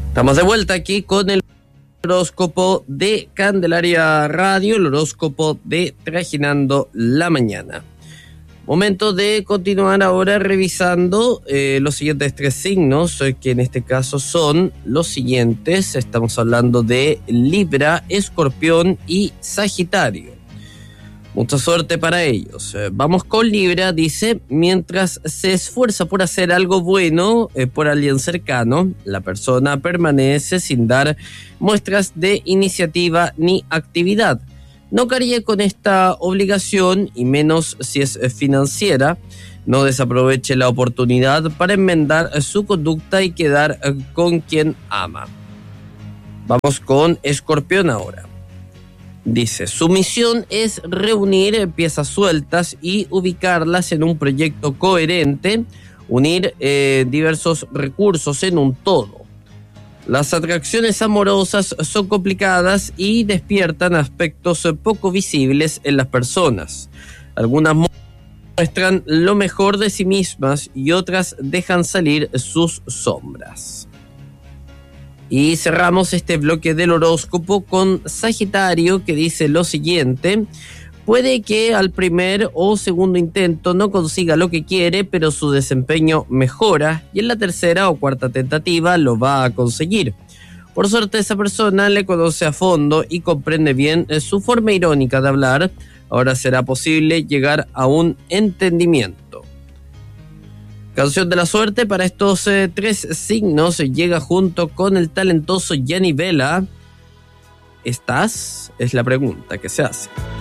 Estamos de vuelta aquí con el horóscopo de Candelaria Radio, el horóscopo de Trajinando la Mañana. Momento de continuar ahora revisando los siguientes 3 signos, que en este caso son los siguientes. Estamos hablando de Libra, Escorpión y Sagitario. Mucha suerte para ellos. Vamos con Libra, dice: mientras se esfuerza por hacer algo bueno por alguien cercano, la persona permanece sin dar muestras de iniciativa ni actividad. No cargue con esta obligación, y menos si es financiera. No desaproveche la oportunidad para enmendar su conducta y quedar con quien ama. Vamos con Escorpión ahora. Dice: su misión es reunir piezas sueltas y ubicarlas en un proyecto coherente, unir diversos recursos en un todo. Las atracciones amorosas son complicadas y despiertan aspectos poco visibles en las personas. Algunas muestran lo mejor de sí mismas y otras dejan salir sus sombras. Y cerramos este bloque del horóscopo con Sagitario, que dice lo siguiente: puede que al primer o segundo intento no consiga lo que quiere, pero su desempeño mejora y en la tercera o cuarta tentativa lo va a conseguir. Por suerte, esa persona le conoce a fondo y comprende bien su forma irónica de hablar. Ahora será posible llegar a un entendimiento. Canción de la suerte para estos 3 signos llega junto con el talentoso Gianni Vela. ¿Estás? Es la pregunta que se hace.